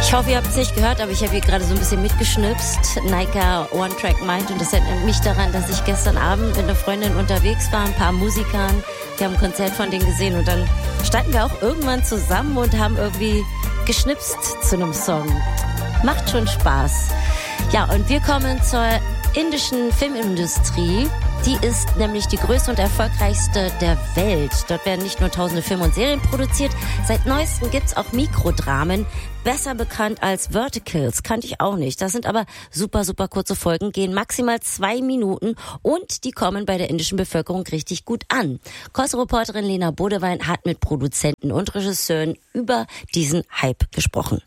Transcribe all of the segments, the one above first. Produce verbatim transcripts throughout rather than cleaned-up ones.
Ich hoffe, ihr habt es nicht gehört, aber ich habe hier gerade so ein bisschen mitgeschnipst. Naika One Track Mind, und das erinnert mich daran, dass ich gestern Abend mit einer Freundin unterwegs war, ein paar Musikern. Wir haben ein Konzert von denen gesehen und dann standen wir auch irgendwann zusammen und haben irgendwie geschnipst zu einem Song. Macht schon Spaß. Ja, und wir kommen zur indischen Filmindustrie. Die ist nämlich die größte und erfolgreichste der Welt. Dort werden nicht nur tausende Filme und Serien produziert, seit neuestem gibt's auch Mikrodramen, besser bekannt als Verticals, kannte ich auch nicht. Das sind aber super, super kurze Folgen, gehen maximal zwei Minuten und die kommen bei der indischen Bevölkerung richtig gut an. Kosmo-Reporterin Lena Bodewein hat mit Produzenten und Regisseuren über diesen Hype gesprochen.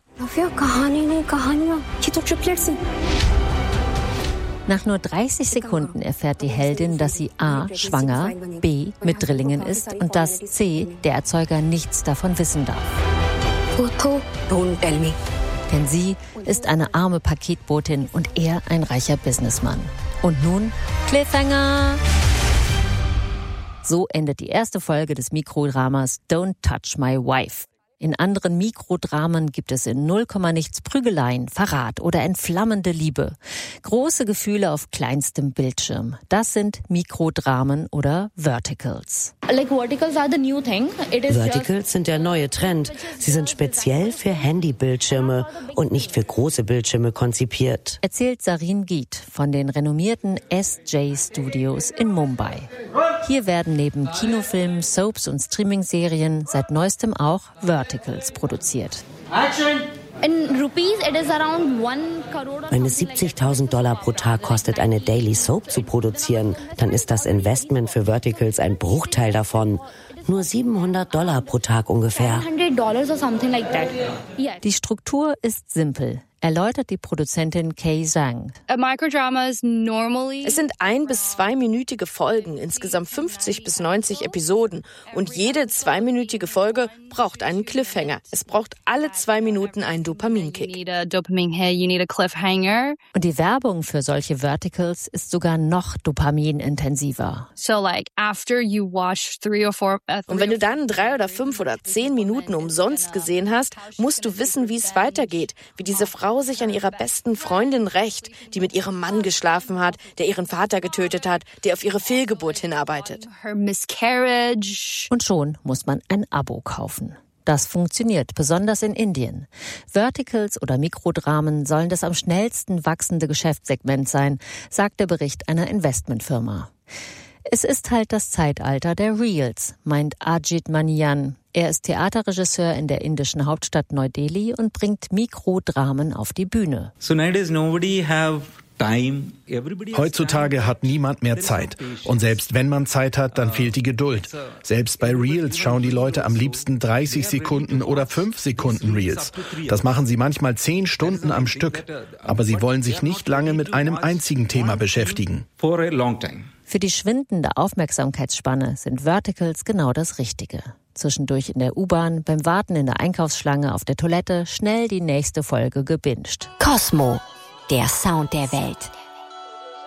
Nach nur dreißig Sekunden erfährt die Heldin, dass sie A. schwanger, B. mit Drillingen ist und dass C. der Erzeuger nichts davon wissen darf. Denn sie ist eine arme Paketbotin und er ein reicher Businessmann. Und nun Cliffhanger! So endet die erste Folge des Mikrodramas Don't Touch My Wife. In anderen Mikrodramen gibt es in null Komma nichts Prügeleien, Verrat oder entflammende Liebe. Große Gefühle auf kleinstem Bildschirm. Das sind Mikrodramen oder Verticals. Verticals sind der neue Trend. Sie sind speziell für Handybildschirme und nicht für große Bildschirme konzipiert. Erzählt Sarin Geet von den renommierten S J Studios in Mumbai. Hier werden neben Kinofilmen, Soaps und Streaming-Serien seit neuestem auch Verticals produziert. Wenn es siebzigtausend Dollar pro Tag kostet, eine Daily Soap zu produzieren, dann ist das Investment für Verticals ein Bruchteil davon. Nur siebenhundert Dollar pro Tag ungefähr. Die Struktur ist simpel, erläutert die Produzentin Kay Zhang. Es sind ein- bis zweiminütige Folgen, insgesamt fünfzig bis neunzig Episoden. Und jede zweiminütige Folge braucht einen Cliffhanger. Es braucht alle zwei Minuten einen Dopaminkick. Und die Werbung für solche Verticals ist sogar noch dopaminintensiver. Und wenn du dann drei oder fünf oder zehn Minuten umsonst gesehen hast, musst du wissen, wie es weitergeht, wie diese Frau sich an ihrer besten Freundin rächt, die mit ihrem Mann geschlafen hat, der ihren Vater getötet hat, der auf ihre Fehlgeburt hinarbeitet. Und schon muss man ein Abo kaufen. Das funktioniert, besonders in Indien. Verticals oder Mikrodramen sollen das am schnellsten wachsende Geschäftssegment sein, sagt der Bericht einer Investmentfirma. Es ist halt das Zeitalter der Reels, meint Ajit Manian. Er ist Theaterregisseur in der indischen Hauptstadt Neu-Delhi und bringt Mikrodramen auf die Bühne. So nowadays nobody have Heutzutage hat niemand mehr Zeit. Und selbst wenn man Zeit hat, dann fehlt die Geduld. Selbst bei Reels schauen die Leute am liebsten dreißig Sekunden oder fünf Sekunden Reels. Das machen sie manchmal zehn Stunden am Stück. Aber sie wollen sich nicht lange mit einem einzigen Thema beschäftigen. Für die schwindende Aufmerksamkeitsspanne sind Verticals genau das Richtige. Zwischendurch in der U-Bahn, beim Warten in der Einkaufsschlange, auf der Toilette, schnell die nächste Folge gebinged. Kosmo, der Sound der Welt.